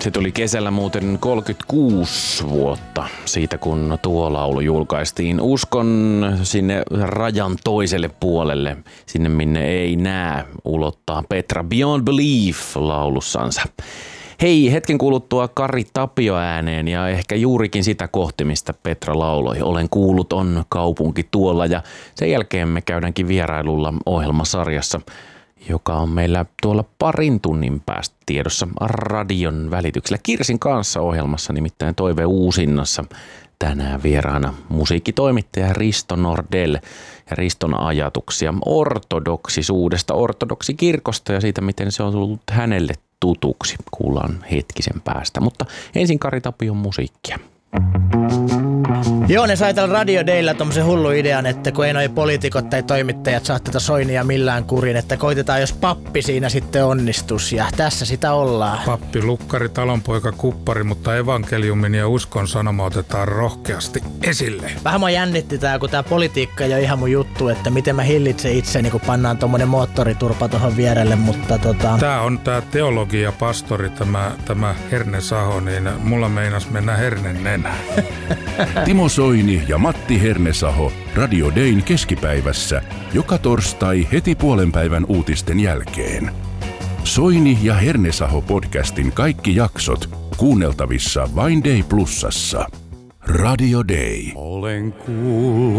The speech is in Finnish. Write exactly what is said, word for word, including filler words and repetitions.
Se tuli kesällä muuten kolmekymmentäkuusi vuotta siitä, kun tuo laulu julkaistiin. Uskon sinne rajan toiselle puolelle, sinne minne ei näe, ulottaa Petra Beyond Belief laulussansa. Hei, hetken kuluttua Kari Tapio ääneen ja ehkä juurikin sitä kohti, mistä Petra lauloi. Olen kuullut on kaupunki tuolla ja sen jälkeen me käydäänkin vierailulla ohjelmasarjassa, joka on meillä tuolla parin tunnin päästä tiedossa radion välityksellä. Kirsin kanssa ohjelmassa, nimittäin Toive Uusinnassa. Tänään vieraana musiikkitoimittaja Risto Nordell ja Riston ajatuksia ortodoksisuudesta, ortodoksikirkosta ja siitä, miten se on tullut hänelle tutuksi. Kuullaan hetkisen päästä, mutta ensin Kari Tapion musiikkia. Joo, ne sai tällä Radio Daylla tommosen hullu idean, että kun ei noi poliitikot tai toimittajat saa tätä Soinia millään kurin, että koitetaan jos pappi siinä sitten onnistus ja tässä sitä ollaan. Pappi, lukkari, talonpoika, kuppari, mutta evankeliumin ja uskon sanoma otetaan rohkeasti esille. Vähän mua jännitti tää, kun tää politiikka ei ole ihan mun juttu, että miten mä hillitsen itseni, kun pannaan tommonen moottoriturpa tohon vierelle, mutta tota... Tää on tää teologia pastori, tämä, tämä Herne Saho, niin mulla meinas mennä hernen nenään. Timo Soini ja Matti Hernesaho Radio Dayn keskipäivässä joka torstai heti puolen päivän uutisten jälkeen. Soini ja Hernesaho podcastin kaikki jaksot kuunneltavissa vain Day Plusassa. Radio Day. Olen kuullut